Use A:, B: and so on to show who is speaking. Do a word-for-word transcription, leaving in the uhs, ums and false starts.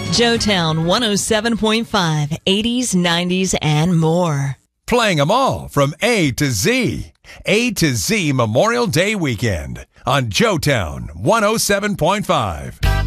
A: Joetown one oh seven point five, eighties, nineties, and more.
B: Playing them all from A to Z. A to Z Memorial Day weekend on Joetown one oh seven point five.